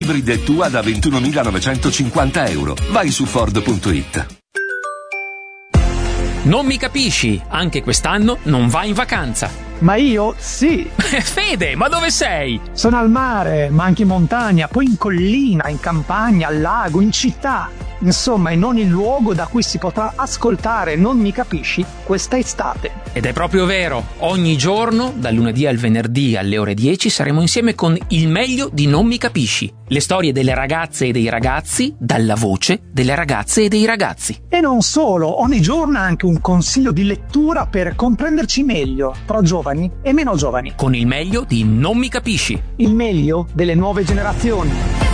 Ibride tua da 21.950 euro. Vai su Ford.it. Non mi capisci? Anche quest'anno non vai in vacanza. Ma io sì. Fede, ma dove sei? Sono al mare, ma anche in montagna, poi in collina, in campagna, al lago, in città. Insomma, in ogni luogo da cui si potrà ascoltare Non mi capisci questa estate. Ed è proprio vero, ogni giorno, dal lunedì al venerdì alle ore 10, saremo insieme con il meglio di Non mi capisci. Le storie delle ragazze e dei ragazzi, dalla voce delle ragazze e dei ragazzi. E non solo, ogni giorno anche un consiglio di lettura per comprenderci meglio, tra giovani e meno giovani. Con il meglio di Non mi capisci. Il meglio delle nuove generazioni.